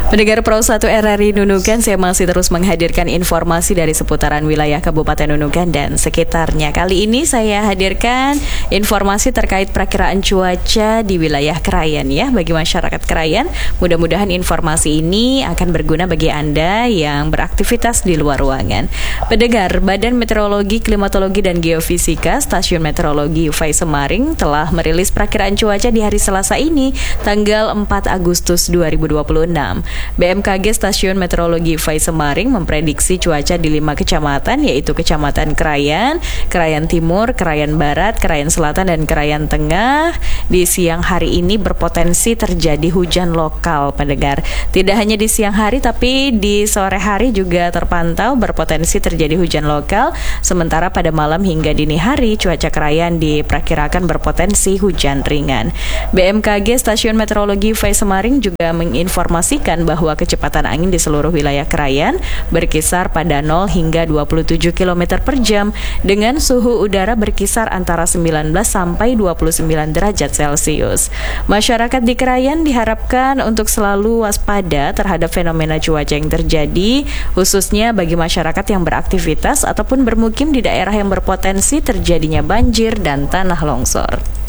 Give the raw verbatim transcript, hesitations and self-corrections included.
Pendengar Pro satu R R I Nunukan, saya masih terus menghadirkan informasi dari seputaran wilayah Kabupaten Nunukan dan sekitarnya. Kali ini saya hadirkan informasi terkait perakiraan cuaca di wilayah Krayan ya, bagi masyarakat Krayan. Mudah-mudahan informasi ini akan berguna bagi Anda yang beraktivitas di luar ruangan. Pendengar, Badan Meteorologi, Klimatologi dan Geofisika Stasiun Meteorologi U V A I Semaring telah merilis perakiraan cuaca di hari Selasa ini, tanggal empat Agustus dua ribu dua puluh enam. B M K G Stasiun Meteorologi U V A I Semaring memprediksi cuaca di lima kecamatan, yaitu Kecamatan Krayan, Krayan Timur, Krayan Barat, Krayan Selatan, dan Krayan Tengah. Di siang hari ini berpotensi terjadi hujan lokal, pendengar. Tidak hanya di siang hari, tapi di sore hari juga terpantau berpotensi terjadi hujan lokal. Sementara pada malam hingga dini hari, cuaca Krayan diperkirakan berpotensi hujan ringan. B M K G Stasiun Meteorologi U V A I Semaring juga menginformasikan bahwa kecepatan angin di seluruh wilayah Krayan berkisar pada nol hingga dua puluh tujuh kilometer per jam dengan suhu udara berkisar antara sembilan belas sampai dua puluh sembilan derajat Celcius. Masyarakat di Krayan diharapkan untuk selalu waspada terhadap fenomena cuaca yang terjadi, khususnya bagi masyarakat yang beraktivitas ataupun bermukim di daerah yang berpotensi terjadinya banjir dan tanah longsor.